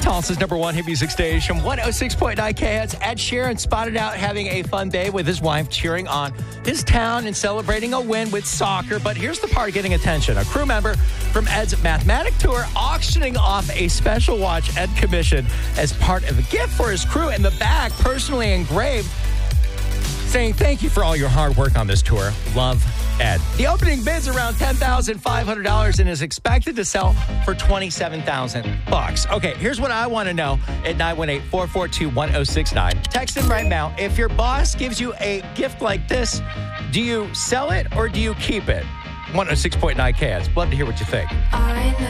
Tulsa's number one hit music station, 106.9 KHETS. Ed Sheeran spotted out having a fun day with his wife, cheering on his town and celebrating a win with soccer. But here's the part getting attention. A crew member from Ed's Mathematic Tour auctioning off a special watch Ed commissioned as part of a gift for his crew, and the back personally engraved, saying, "Thank you for all your hard work on this tour. Love, Ed." The opening bid's around $10,500 and is expected to sell for $27,000. Okay, here's what I want to know at 918-442-1069. Text in right now. If your boss gives you a gift like this, do you sell it or do you keep it? 106.9 KHETS. Love to hear what you think.